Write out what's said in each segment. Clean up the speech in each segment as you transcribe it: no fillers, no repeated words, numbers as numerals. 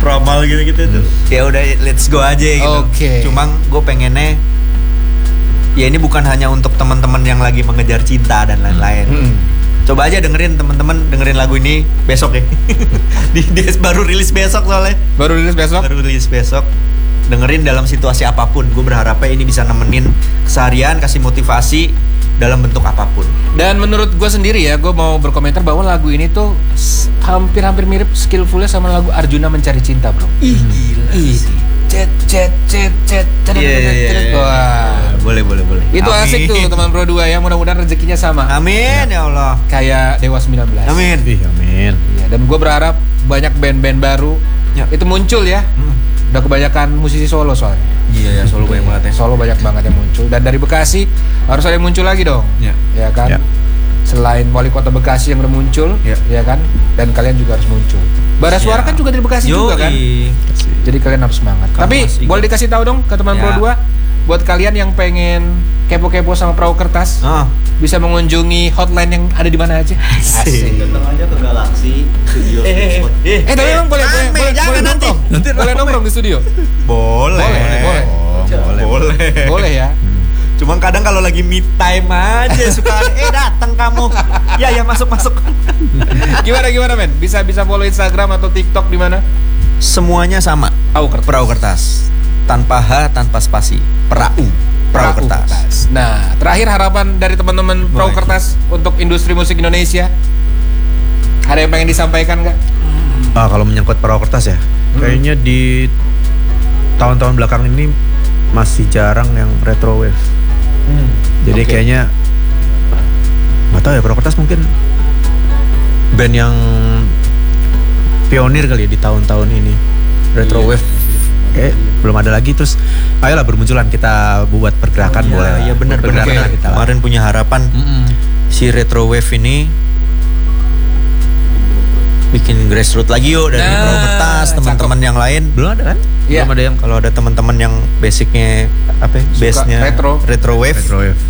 ramal gitu-gitu tuh. Ya udah let's go aja gitu. Oke. Cuma gue pengennya ya ini bukan hanya untuk teman-teman yang lagi mengejar cinta dan lain-lain. Coba aja dengerin teman-teman, dengerin lagu ini besok ya. Dia baru rilis besok soalnya. Baru rilis besok. Dengerin dalam situasi apapun. Gue berharapnya ini bisa nemenin keseharian, kasih motivasi dalam bentuk apapun. Dan menurut gue sendiri ya, gue mau berkomentar bahwa lagu ini tuh hampir mirip skillfulnya sama lagu Arjuna Mencari Cinta, bro. Ih, gila sih. Cet. Wah, boleh. itu Amin. asik tuh teman Pro 2 ya. Mudah-mudahan rezekinya sama. Amin ya Allah. Kayak Dewa 19. Amin. Amin. Iya, dan gue berharap banyak band-band baru itu muncul ya. Udah kebanyakan musisi solo soalnya. Iya ya, Solo banyak banget ya. Solo banyak banget yang muncul. Dan dari Bekasi harus ada yang muncul lagi dong. Ya. Ya kan? Ya. Selain wali kota Bekasi yang udah muncul, ya kan? Dan kalian juga harus muncul. Bara Suara kan juga dari Bekasi juga kan? Jadi kalian harus semangat. Tapi boleh dikasih tahu dong ke teman Pro 2 buat kalian yang pengen kepo-kepo sama perahu kertas, bisa mengunjungi hotline yang ada di mana aja. Asik. Datang aja ke Galaxy Studio. Tapi emang boleh nanti. Boleh nongkrong di studio? Boleh. Boleh ya. Cuma kadang kalau lagi me time aja suka datang kamu. Ya masuk. Gimana men? Bisa follow Instagram atau TikTok di mana? Semuanya sama. Perahu kertas. Tanpa H, tanpa spasi. Perahu kertas. Nah, terakhir harapan dari teman-teman Perahu Kertas untuk industri musik Indonesia. Ada yang pengen disampaikan nggak? Kalau menyangkut perahu kertas ya, kayaknya di tahun-tahun belakang ini masih jarang yang retro wave. Jadi kayaknya nggak tahu ya, perahu kertas mungkin band yang pionir kali ya di tahun-tahun ini retro wave. Belum ada lagi, terus ayolah bermunculan, kita buat pergerakan boleh. Iya benar. Kemarin punya harapan si retro wave ini bikin grassroots lagi yuk dari perahu kertas, teman-teman yang lain. Belum ada kan? Iya. Belum ada yang Kalau ada teman-teman yang basicnya base-nya retro wave.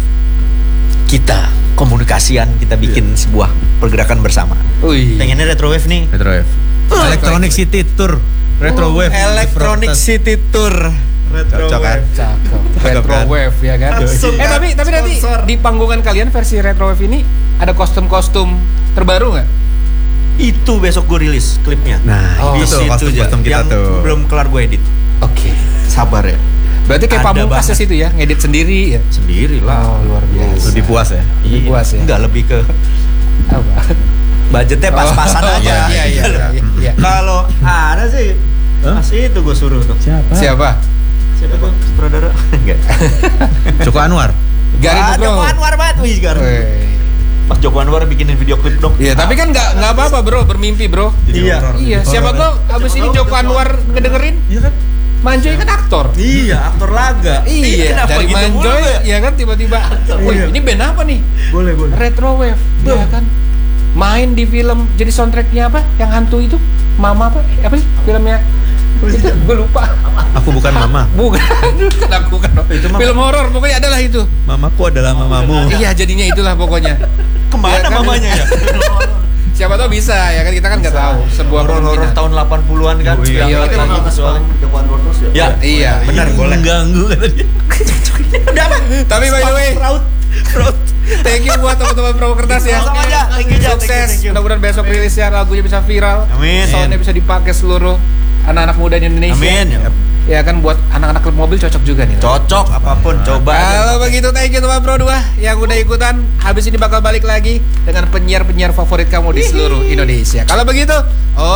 Kita komunikasian, kita bikin sebuah pergerakan bersama. Pengennya retro wave nih. retro wave. Electronic City Tour. Retro wave. Electronic City Tour. Cocok kan? Cakep. Retro wave ya kan? Tapi nanti di panggungan kalian versi retro wave ini ada kostum-kostum terbaru nggak? Itu besok gue rilis klipnya. Nah, di itu situ kostum kita yang tuh. belum kelar gue edit. Oke. Sabar ya. Berarti kayak Ada Pamungkas banget. ya situ ya, ngedit sendiri ya? Sendiri lah. Oh, luar biasa. Lebih puas ya. Lebih puas ya? Enggak, lebih ke Apa? budgetnya pas-pasan aja. Iya. Kalau ada sih masih itu gue suruh tuh. Siapa? Siapa tuh sutradara? Enggak. Joko Anwar. Garin Nugroho. Joko Anwar banget wih sekarang. Pas Joko Anwar bikinin video klip dong. Iya, tapi kan nggak apa-apa bro, bermimpi bro. Iya. Iya, siapa tahu abis ini Joko Anwar ngedengerin. Iya kan? Manjoy kan aktor. Iya, aktor laga. Iya, Kenapa dari gitu Manjoy mulu, ya kan tiba-tiba. Wih, ini band apa nih? Boleh. Retro Wave. Iya kan? Main di film, jadi soundtracknya apa? Yang hantu itu? Mama apa? Apa sih filmnya? Itu gue lupa. Aku bukan mama. Bukan aku kan. Itu Film horor pokoknya adalah itu. Mamaku adalah mamamu. Iya, jadinya itulah pokoknya. Kemana Ya kan? mamanya ya? Siapa tahu bisa ya kan, kita kan nggak tahu sebuah Horor kemungkinan. tahun 80-an kan. Iya, Yang iya. lagi soalnya. Joko Anwar terus ya. Ya, Iya. benar boleh. Mengganggu kata dia. Udah apa? Tapi by the way, Fraud. thank you buat teman-teman Perahu Kertas ya. Sama aja. Thank you, Sukses. thank you. Mudah-mudahan besok rilisnya lagunya bisa viral. Amin. Soundnya bisa dipakai seluruh anak-anak muda di Indonesia. Amin. Ya kan, buat anak-anak klub mobil cocok juga nih. Cocok apapun coba. Kalau begitu thank you teman Pro 2 yang udah ikutan. Habis ini bakal balik lagi dengan penyiar-penyiar favorit kamu di seluruh Indonesia. Kalau begitu,